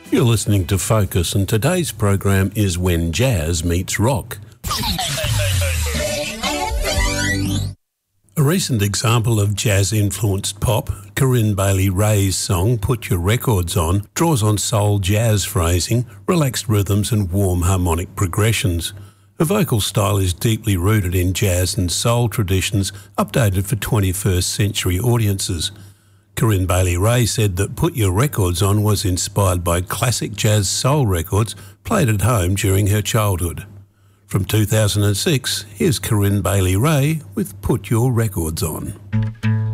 You're listening to Focus, and today's program is When Jazz Meets Rock. A recent example of jazz-influenced pop, Corinne Bailey Rae's song Put Your Records On, draws on soul jazz phrasing, relaxed rhythms and warm harmonic progressions. Her vocal style is deeply rooted in jazz and soul traditions, updated for 21st century audiences. Corinne Bailey Rae said that Put Your Records On was inspired by classic jazz soul records played at home during her childhood. From 2006, here's Corinne Bailey Rae with Put Your Records On.